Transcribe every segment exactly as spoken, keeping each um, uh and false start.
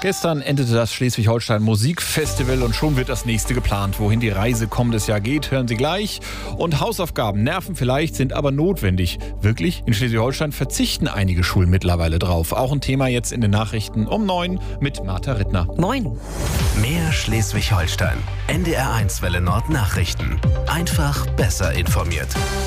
Gestern endete das Schleswig-Holstein Musikfestival und schon wird das nächste geplant. Wohin die Reise kommendes Jahr geht, hören Sie gleich. Und Hausaufgaben nerven vielleicht, sind aber notwendig. Wirklich? In Schleswig-Holstein verzichten einige Schulen mittlerweile drauf. Auch ein Thema jetzt in den Nachrichten um neun mit Martha Rittner. Moin. Mehr Schleswig-Holstein. N D R eins Welle Nord Nachrichten. Einfach besser informiert.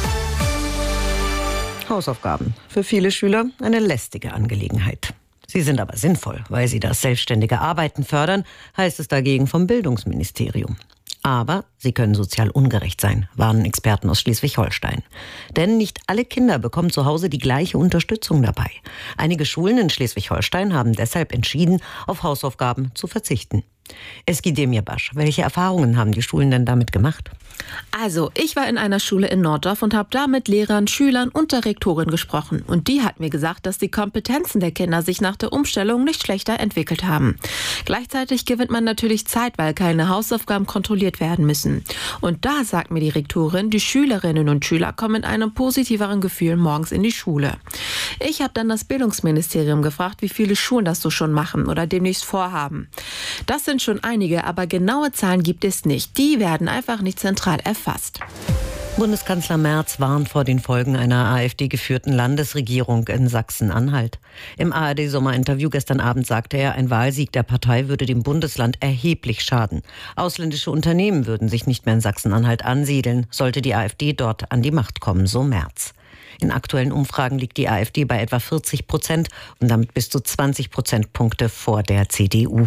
Hausaufgaben. Für viele Schüler eine lästige Angelegenheit. Sie sind aber sinnvoll, weil sie das selbstständige Arbeiten fördern, heißt es dagegen vom Bildungsministerium. Aber sie können sozial ungerecht sein, warnen Experten aus Schleswig-Holstein. Denn nicht alle Kinder bekommen zu Hause die gleiche Unterstützung dabei. Einige Schulen in Schleswig-Holstein haben deshalb entschieden, auf Hausaufgaben zu verzichten. Eski Demirbaş, welche Erfahrungen haben die Schulen denn damit gemacht? Also, ich war in einer Schule in Norddorf und habe da mit Lehrern, Schülern und der Rektorin gesprochen. Und die hat mir gesagt, dass die Kompetenzen der Kinder sich nach der Umstellung nicht schlechter entwickelt haben. Gleichzeitig gewinnt man natürlich Zeit, weil keine Hausaufgaben kontrolliert werden müssen. Und da sagt mir die Rektorin, die Schülerinnen und Schüler kommen mit einem positiveren Gefühl morgens in die Schule. Ich habe dann das Bildungsministerium gefragt, wie viele Schulen das so schon machen oder demnächst vorhaben. Das sind schon einige, aber genaue Zahlen gibt es nicht. Die werden einfach nicht zentral erfasst. Bundeskanzler Merz warnt vor den Folgen einer AfD-geführten Landesregierung in Sachsen-Anhalt. Im A R D-Sommerinterview gestern Abend sagte er, ein Wahlsieg der Partei würde dem Bundesland erheblich schaden. Ausländische Unternehmen würden sich nicht mehr in Sachsen-Anhalt ansiedeln, sollte die AfD dort an die Macht kommen, so Merz. In aktuellen Umfragen liegt die AfD bei etwa vierzig Prozent und damit bis zu zwanzig Prozentpunkte vor der C D U.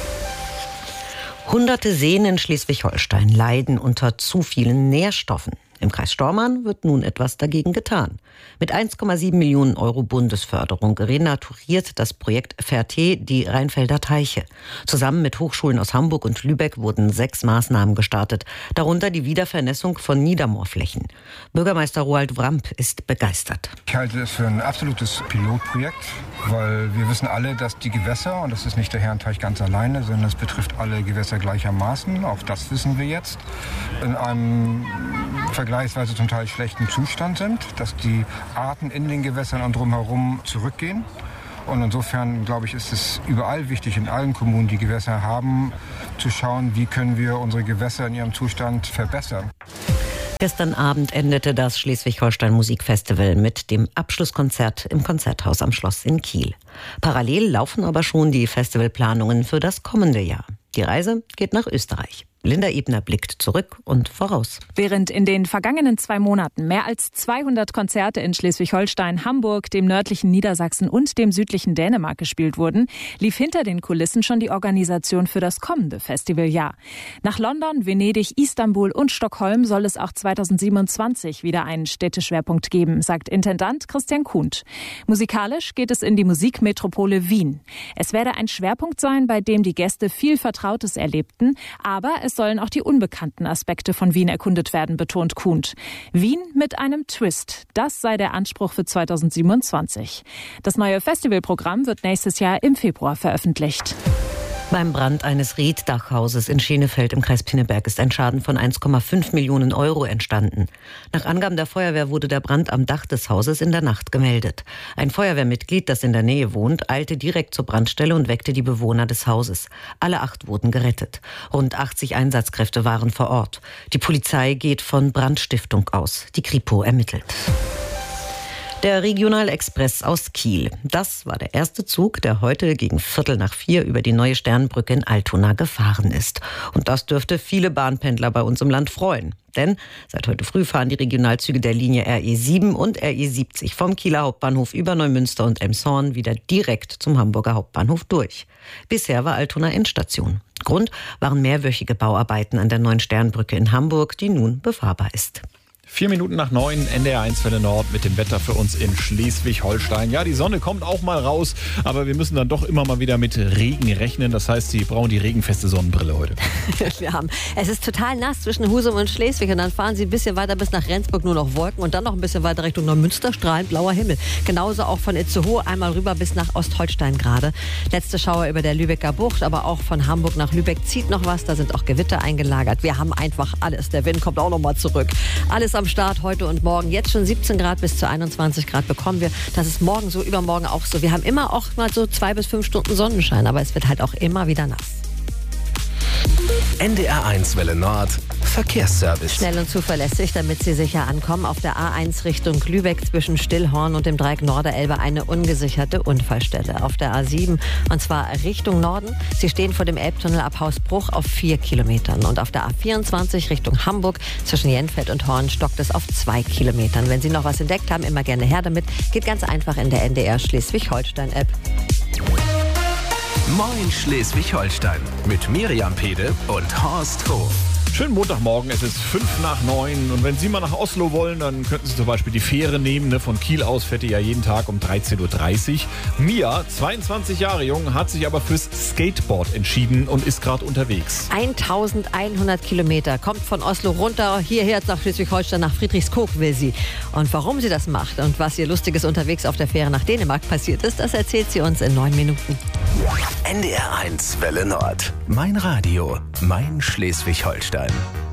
Hunderte Seen in Schleswig-Holstein leiden unter zu vielen Nährstoffen. Im Kreis Stormarn wird nun etwas dagegen getan. Mit eins Komma sieben Millionen Euro Bundesförderung renaturiert das Projekt Ferté die Rheinfelder Teiche. Zusammen mit Hochschulen aus Hamburg und Lübeck wurden sechs Maßnahmen gestartet, darunter die Wiedervernässung von Niedermoorflächen. Bürgermeister Roald Wramp ist begeistert. Ich halte es für ein absolutes Pilotprojekt, weil wir wissen alle, dass die Gewässer, und das ist nicht der Herrenteich ganz alleine, sondern es betrifft alle Gewässer gleichermaßen, auch das wissen wir jetzt, in einem vergleichsweise zum Teil schlechten Zustand sind, dass die Arten in den Gewässern und drumherum zurückgehen. Und insofern, glaube ich, ist es überall wichtig, in allen Kommunen, die Gewässer haben, zu schauen, wie können wir unsere Gewässer in ihrem Zustand verbessern. Gestern Abend endete das Schleswig-Holstein Musikfestival mit dem Abschlusskonzert im Konzerthaus am Schloss in Kiel. Parallel laufen aber schon die Festivalplanungen für das kommende Jahr. Die Reise geht nach Österreich. Linda Ebner blickt zurück und voraus. Während in den vergangenen zwei Monaten mehr als zweihundert Konzerte in Schleswig-Holstein, Hamburg, dem nördlichen Niedersachsen und dem südlichen Dänemark gespielt wurden, lief hinter den Kulissen schon die Organisation für das kommende Festivaljahr. Nach London, Venedig, Istanbul und Stockholm soll es auch zweitausendsiebenundzwanzig wieder einen Städteschwerpunkt geben, sagt Intendant Christian Kuhnt. Musikalisch geht es in die Musikmetropole Wien. Es werde ein Schwerpunkt sein, bei dem die Gäste viel Vertrautes erlebten, aber es sollen auch die unbekannten Aspekte von Wien erkundet werden, betont Kuhnt. Wien mit einem Twist, das sei der Anspruch für zweitausendsiebenundzwanzig. Das neue Festivalprogramm wird nächstes Jahr im Februar veröffentlicht. Beim Brand eines Rieddachhauses in Schenefeld im Kreis Pinneberg ist ein Schaden von eins Komma fünf Millionen Euro entstanden. Nach Angaben der Feuerwehr wurde der Brand am Dach des Hauses in der Nacht gemeldet. Ein Feuerwehrmitglied, das in der Nähe wohnt, eilte direkt zur Brandstelle und weckte die Bewohner des Hauses. Alle acht wurden gerettet. Rund achtzig Einsatzkräfte waren vor Ort. Die Polizei geht von Brandstiftung aus. Die Kripo ermittelt. Der Regionalexpress aus Kiel. Das war der erste Zug, der heute gegen Viertel nach vier über die neue Sternbrücke in Altona gefahren ist. Und das dürfte viele Bahnpendler bei uns im Land freuen. Denn seit heute früh fahren die Regionalzüge der Linie R E sieben und R E siebzig vom Kieler Hauptbahnhof über Neumünster und Elmshorn wieder direkt zum Hamburger Hauptbahnhof durch. Bisher war Altona Endstation. Grund waren mehrwöchige Bauarbeiten an der neuen Sternbrücke in Hamburg, die nun befahrbar ist. Vier Minuten nach neun, N D R eins Welle Nord mit dem Wetter für uns in Schleswig-Holstein. Ja, die Sonne kommt auch mal raus, aber wir müssen dann doch immer mal wieder mit Regen rechnen. Das heißt, Sie brauchen die regenfeste Sonnenbrille heute. Wir haben. Es ist total nass zwischen Husum und Schleswig und dann fahren Sie ein bisschen weiter bis nach Rendsburg, nur noch Wolken und dann noch ein bisschen weiter Richtung Neumünster, strahlend blauer Himmel. Genauso auch von Itzehoe einmal rüber bis nach Ostholstein gerade. Letzte Schauer über der Lübecker Bucht, aber auch von Hamburg nach Lübeck zieht noch was. Da sind auch Gewitter eingelagert. Wir haben einfach alles. Der Wind kommt auch noch mal zurück. Alles am am Start heute und morgen. Jetzt schon siebzehn Grad bis zu einundzwanzig Grad bekommen wir. Das ist morgen so, übermorgen auch so. Wir haben immer auch mal so zwei bis fünf Stunden Sonnenschein, aber es wird halt auch immer wieder nass. N D R eins Welle Nord Verkehrsservice. Schnell und zuverlässig, damit Sie sicher ankommen. Auf der A eins Richtung Lübeck zwischen Stillhorn und dem Dreieck Norderelbe eine ungesicherte Unfallstelle. Auf der A sieben und zwar Richtung Norden. Sie stehen vor dem Elbtunnel ab Hausbruch auf vier Kilometern. Und auf der A vierundzwanzig Richtung Hamburg zwischen Jenfeld und Horn stockt es auf zwei Kilometern. Wenn Sie noch was entdeckt haben, immer gerne her damit. Geht ganz einfach in der N D R Schleswig-Holstein-App. Moin Schleswig-Holstein mit Miriam Pede und Horst Hof. Schönen Montagmorgen, es ist fünf nach neun und wenn Sie mal nach Oslo wollen, dann könnten Sie zum Beispiel die Fähre nehmen. Ne? Von Kiel aus fährt die ja jeden Tag um dreizehn Uhr dreißig. Mia, zweiundzwanzig Jahre jung, hat sich aber fürs Skateboard entschieden und ist gerade unterwegs. eintausendeinhundert Kilometer, kommt von Oslo runter, hierher nach Schleswig-Holstein, nach Friedrichskoog will sie. Und warum sie das macht und was ihr Lustiges unterwegs auf der Fähre nach Dänemark passiert ist, das erzählt sie uns in neun Minuten. N D R eins Welle Nord. Mein Radio, mein Schleswig-Holstein.